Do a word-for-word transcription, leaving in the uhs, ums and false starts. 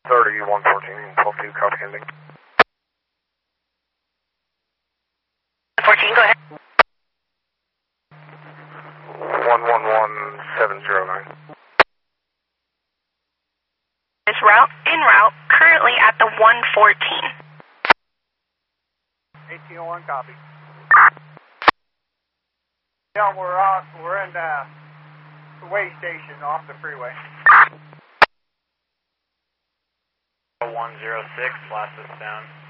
thirty, one fourteen, twelve two, copy ending. fourteen, go ahead. one one one, seven zero nine. Is route, en route, currently at the one fourteen. eighteen oh one, copy. Yeah, we're off, we're in uh, the way station off the freeway. one zero six, last us down.